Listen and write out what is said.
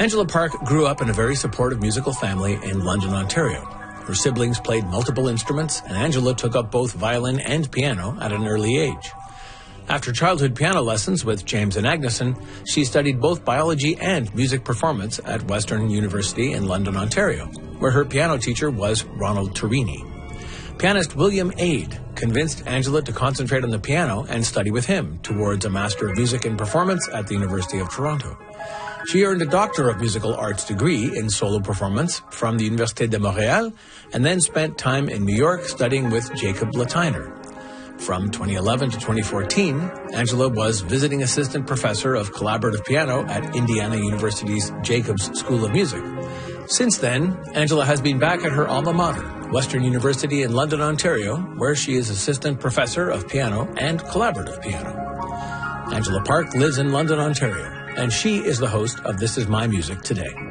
Angela Park grew up in a very supportive musical family in London, Ontario. Her siblings played multiple instruments, and Angela took up both violin and piano at an early age. After childhood piano lessons with James and Agneson, she studied both biology and music performance at Western University in London, Ontario, where her piano teacher was Ronald Turini. Pianist William Aid convinced Angela to concentrate on the piano and study with him towards a Master of Music in Performance at the University of Toronto. She earned a Doctor of Musical Arts degree in solo performance from the Université de Montréal and then spent time in New York studying with Jacob Lateiner. From 2011 to 2014, Angela was visiting assistant professor of collaborative piano at Indiana University's Jacobs School of Music. Since then, Angela has been back at her alma mater, Western University in London, Ontario, where she is assistant professor of piano and collaborative piano. Angela Park lives in London, Ontario, and she is the host of This Is My Music Today.